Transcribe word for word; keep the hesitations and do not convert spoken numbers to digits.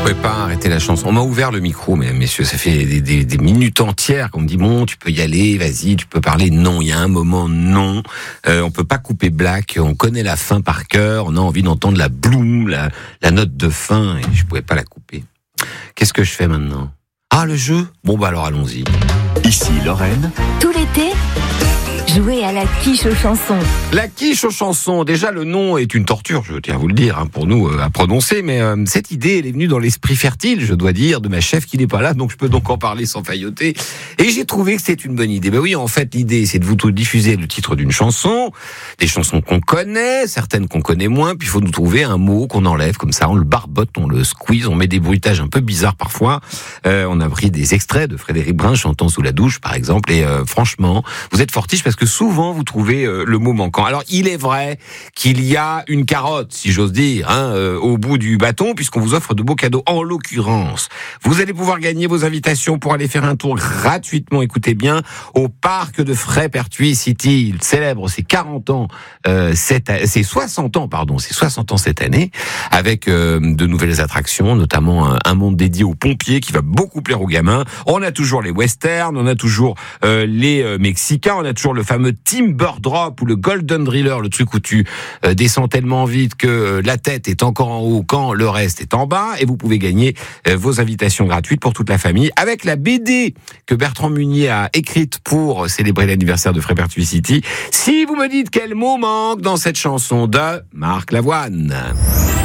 pouvais pas arrêter la chanson. On m'a ouvert le micro, mesdames, messieurs. Ça fait des, des, des minutes entières qu'on me dit bon, tu peux y aller, vas-y, tu peux parler. Non, il y a un moment, non. Euh, on peut pas couper Black. On connaît la fin par cœur. On a envie d'entendre la bloom, la, la note de fin, et je pouvais pas la couper. Qu'est-ce que je fais maintenant? Ah, le jeu? Bon, bah alors allons-y. Ici Lorraine. Tout l'été, jouez à la quiche aux chansons. La quiche aux chansons. Déjà, le nom est une torture, je tiens à vous le dire, hein, pour nous euh, à prononcer. Mais euh, cette idée, elle est venue dans l'esprit fertile, je dois dire, de ma chef qui n'est pas là, donc je peux donc en parler sans failloter. Et j'ai trouvé que c'était une bonne idée. Ben oui, en fait, l'idée, c'est de vous diffuser le titre d'une chanson, des chansons qu'on connaît, certaines qu'on connaît moins, puis il faut nous trouver un mot qu'on enlève comme ça, on le barbote, on le squeeze, on met des bruitages un peu bizarres parfois. Euh, on a pris des extraits de Frédéric Brun chantant sous la douche, par exemple, et euh, franchement, vous êtes fortiche parce que souvent vous trouvez euh, le mot manquant. Alors il est vrai qu'il y a une carotte, si j'ose dire, hein, euh, au bout du bâton, puisqu'on vous offre de beaux cadeaux. En l'occurrence, vous allez pouvoir gagner vos invitations pour aller faire un tour gratuitement, écoutez bien, au parc de Frais-Pertuis City. Il célèbre ses quarante ans, euh, cette, ses soixante ans, pardon, ses soixante ans cette année, avec euh, de nouvelles attractions, notamment un, un monde dédié aux pompiers qui va beaucoup plaire aux gamins. On a toujours les westerns, on a toujours euh, les euh, mexicains, on a toujours le fameux Timber Drop ou le Golden Driller, le truc où tu euh, descends tellement vite que euh, la tête est encore en haut quand le reste est en bas. Et vous pouvez gagner euh, vos invitations gratuites pour toute la famille avec la B D que Bertrand Munier a écrite pour célébrer l'anniversaire de Frais-Pertuis City. Si vous me dites quel mot manque dans cette chanson de Marc Lavoine.